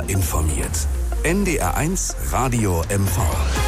informiert. NDR1 Radio MV.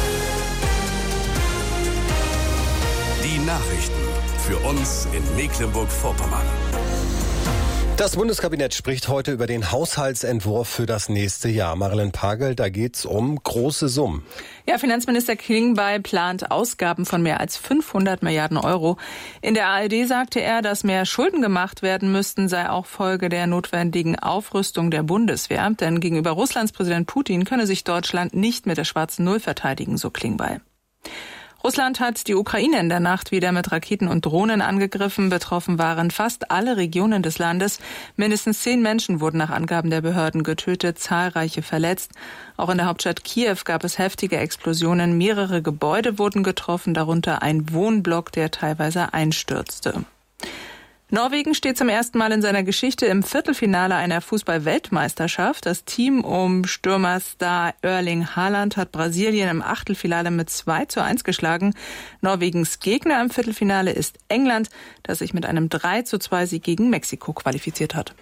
Die Nachrichten für uns in Mecklenburg-Vorpommern. Das Bundeskabinett spricht heute über den Haushaltsentwurf für das nächste Jahr. Marilyn Pagel, da geht's um große Summen. Ja, Finanzminister Klingbeil plant Ausgaben von mehr als 500 Milliarden Euro. In der ARD sagte er, dass mehr Schulden gemacht werden müssten, sei auch Folge der notwendigen Aufrüstung der Bundeswehr. Denn gegenüber Russlands Präsident Putin könne sich Deutschland nicht mit der schwarzen Null verteidigen, so Klingbeil. Russland hat die Ukraine in der Nacht wieder mit Raketen und Drohnen angegriffen. Betroffen waren fast alle Regionen des Landes. Mindestens 10 Menschen wurden nach Angaben der Behörden getötet, zahlreiche verletzt. Auch in der Hauptstadt Kiew gab es heftige Explosionen. Mehrere Gebäude wurden getroffen, darunter ein Wohnblock, der teilweise einstürzte. Norwegen steht zum ersten Mal in seiner Geschichte im Viertelfinale einer Fußball-Weltmeisterschaft. Das Team um Stürmerstar Erling Haaland hat Brasilien im Achtelfinale mit 2:1 geschlagen. Norwegens Gegner im Viertelfinale ist England, das sich mit einem 3:2 gegen Mexiko qualifiziert hat.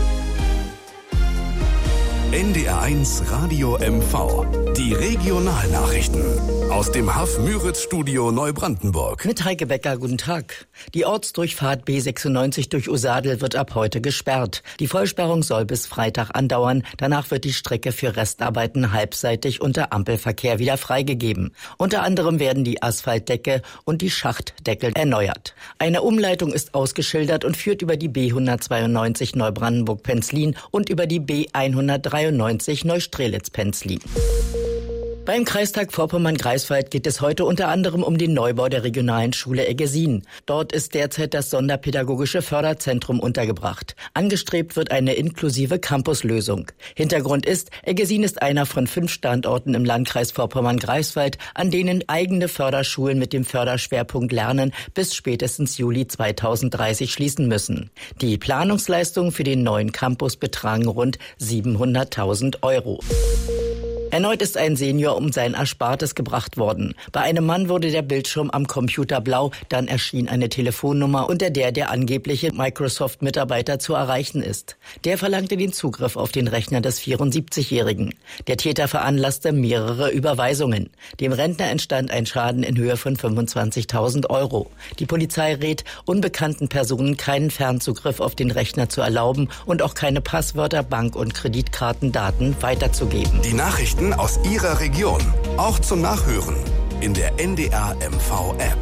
NDR1 Radio MV. Die Regionalnachrichten aus dem Haff-Müritz-Studio Neubrandenburg. Mit Heike Becker, guten Tag. Die Ortsdurchfahrt B96 durch Usadel wird ab heute gesperrt. Die Vollsperrung soll bis Freitag andauern. Danach wird die Strecke für Restarbeiten halbseitig unter Ampelverkehr wieder freigegeben. Unter anderem werden die Asphaltdecke und die Schachtdeckel erneuert. Eine Umleitung ist ausgeschildert und führt über die B192 Neubrandenburg-Penzlin und über die B193 Neustrelitz-Penzlin. Beim Kreistag Vorpommern-Greifswald geht es heute unter anderem um den Neubau der regionalen Schule Eggesin. Dort ist derzeit das Sonderpädagogische Förderzentrum untergebracht. Angestrebt wird eine inklusive Campuslösung. Hintergrund ist, Eggesin ist einer von 5 Standorten im Landkreis Vorpommern-Greifswald, an denen eigene Förderschulen mit dem Förderschwerpunkt Lernen bis spätestens Juli 2030 schließen müssen. Die Planungsleistungen für den neuen Campus betragen rund 700.000 Euro. Erneut ist ein Senior um sein Erspartes gebracht worden. Bei einem Mann wurde der Bildschirm am Computer blau, dann erschien eine Telefonnummer, unter der angebliche Microsoft-Mitarbeiter zu erreichen ist. Der verlangte den Zugriff auf den Rechner des 74-Jährigen. Der Täter veranlasste mehrere Überweisungen. Dem Rentner entstand ein Schaden in Höhe von 25.000 Euro. Die Polizei rät, unbekannten Personen keinen Fernzugriff auf den Rechner zu erlauben und auch keine Passwörter, Bank- und Kreditkartendaten weiterzugeben. Die Nachrichten aus Ihrer Region, auch zum Nachhören in der NDR MV App.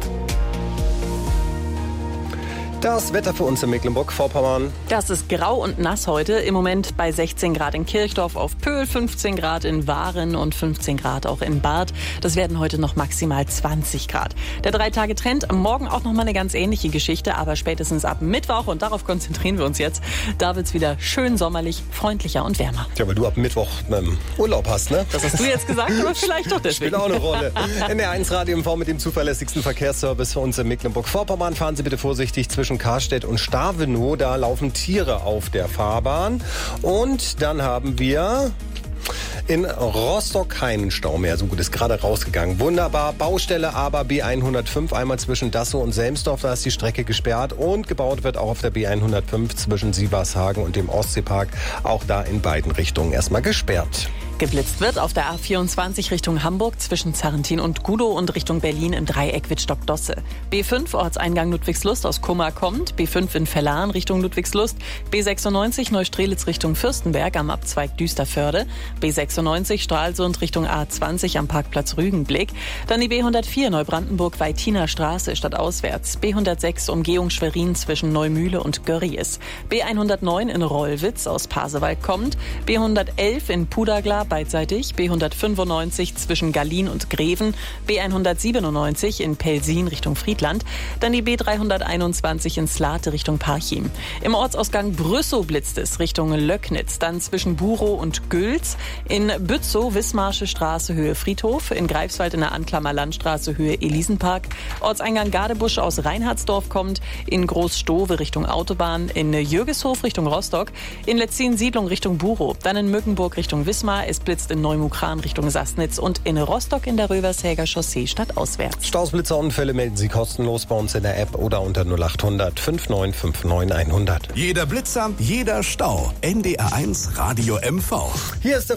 Das Wetter für uns in Mecklenburg-Vorpommern. Das ist grau und nass heute. Im Moment bei 16 Grad in Kirchdorf auf Pöhl, 15 Grad in Waren und 15 Grad auch in Barth. Das werden heute noch maximal 20 Grad. Der 3-Tage-Trend, morgen auch noch mal eine ganz ähnliche Geschichte, aber spätestens ab Mittwoch, und darauf konzentrieren wir uns jetzt, da wird's wieder schön sommerlich, freundlicher und wärmer. Ja, weil du ab Mittwoch Urlaub hast, ne? Das hast du jetzt gesagt, aber vielleicht doch deswegen. Spielt auch eine Rolle. NDR1 Radio MV mit dem zuverlässigsten Verkehrsservice für uns in Mecklenburg-Vorpommern. Fahren Sie bitte vorsichtig zwischen Karstedt und Starvenow, da laufen Tiere auf der Fahrbahn. Und dann haben wir in Rostock keinen Stau mehr. So gut, ist gerade rausgegangen. Wunderbar. Baustelle aber B105 einmal zwischen Dassow und Selmsdorf. Da ist die Strecke gesperrt und gebaut wird auch auf der B105 zwischen Sievershagen und dem Ostseepark. Auch da in beiden Richtungen erstmal gesperrt. Geblitzt wird auf der A24 Richtung Hamburg zwischen Zarrentin und Gudow und Richtung Berlin im Dreieck Wittstock-Dosse. B5 Ortseingang Ludwigslust aus Kummer kommt, B5 in Verlahn Richtung Ludwigslust, B96 Neustrelitz Richtung Fürstenberg am Abzweig Düsterförde, B96 Stralsund Richtung A20 am Parkplatz Rügenblick, dann die B104 Neubrandenburg-Weitiner Straße stadtauswärts, B106 Umgehung Schwerin zwischen Neumühle und Görries, B109 in Rollwitz aus Pasewalk kommt, B111 in Pudergla beidseitig, B195 zwischen Gallien und Greven, B197 in Pelsin Richtung Friedland, dann die B321 in Slate Richtung Parchim. Im Ortsausgang Brüssow blitzt es Richtung Löcknitz, dann zwischen Burow und Gülz, in Bützow Wismarsche Straße Höhe Friedhof, in Greifswald in der Anklammer Landstraße Höhe Elisenpark, Ortseingang Gadebusch aus Reinhardsdorf kommt, in Großstowe Richtung Autobahn, in Jürgeshof Richtung Rostock, in Letzin Siedlung Richtung Burow, dann in Mückenburg Richtung Wismar, es blitzt in Neumukran Richtung Sassnitz und in Rostock in der Rövershäger Chaussee stadtauswärts. Stausblitzerunfälle melden Sie kostenlos bei uns in der App oder unter 0800 5959 100. Jeder Blitzer, jeder Stau. NDR1 Radio MV. Hier ist der